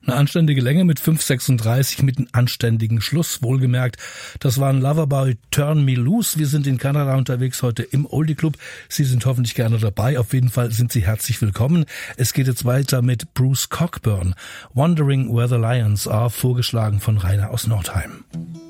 Eine anständige Länge mit 5,36 mit einem anständigen Schluss, wohlgemerkt. Das war ein Loverboy Turn Me Loose. Wir sind in Kanada unterwegs heute im Oldie Club. Sie sind hoffentlich gerne dabei. Auf jeden Fall sind Sie herzlich willkommen. Es geht jetzt weiter mit Bruce Cockburn. Wondering Where the Lions Are, vorgeschlagen von Rainer aus Nordheim.